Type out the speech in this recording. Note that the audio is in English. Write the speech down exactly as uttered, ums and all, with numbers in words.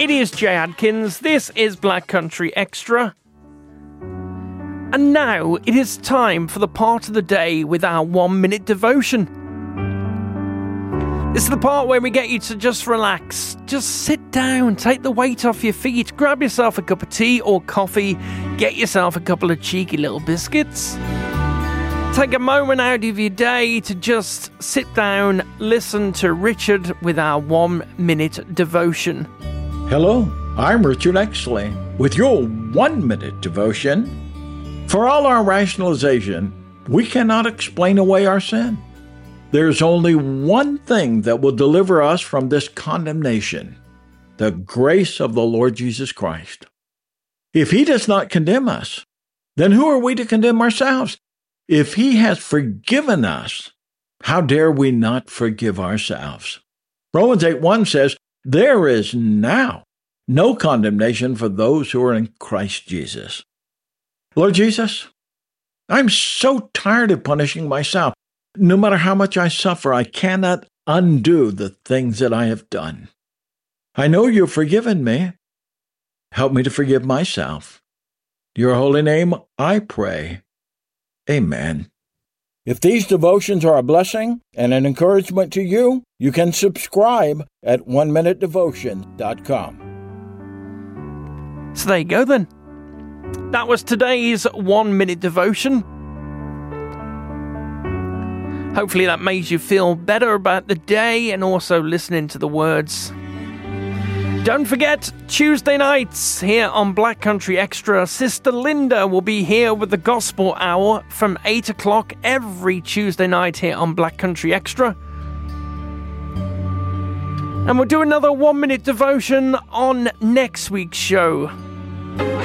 It is Jay Adkins. This is Black Country Extra. And now it is time for the part of the day with our one minute devotion. This is the part where we get you to just relax. Just sit down, take the weight off your feet, grab yourself a cup of tea or coffee, get yourself a couple of cheeky little biscuits. Take a moment out of your day to just sit down, listen to Richard with our one minute devotion. Hello, I'm Richard Exley with your one minute devotion. For all our rationalization, we cannot explain away our sin. There's only one thing that will deliver us from this condemnation: the grace of the Lord Jesus Christ. If He does not condemn us, then who are we to condemn ourselves? If He has forgiven us, how dare we not forgive ourselves? Romans eight one says, there is now no condemnation for those who are in Christ Jesus. Lord Jesus, I'm so tired of punishing myself. No matter how much I suffer, I cannot undo the things that I have done. I know you've forgiven me. Help me to forgive myself. In your holy name, I pray. Amen. If these devotions are a blessing and an encouragement to you, you can subscribe at one minute devotion dot com. So there you go then. That was today's one minute devotion. Hopefully that made you feel better about the day and also listening to the words. Don't forget, Tuesday nights here on Black Country Extra, Sister Linda will be here with the Gospel Hour from eight o'clock every Tuesday night here on Black Country Extra. And we'll do another one minute devotion on next week's show.